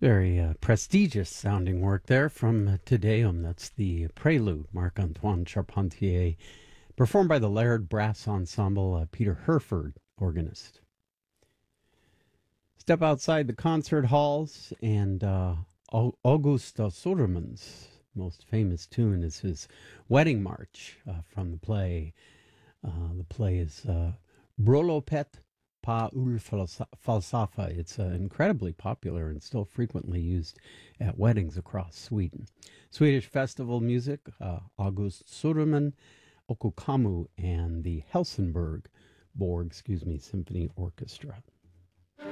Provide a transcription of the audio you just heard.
Very prestigious sounding work there from Te Deum. That's the Prelude, Marc Antoine Charpentier, performed by the Laird Brass Ensemble, Peter Herford, organist. Step outside the concert halls, and August Sudermann's most famous tune is his Wedding March from the play. The play is Bröllopet på Ulf-Falsafa. It's incredibly popular and still frequently used at weddings across Sweden. Swedish festival music, August Sudermann, Okkokammu, and the Helsingborg Symphony Orchestra.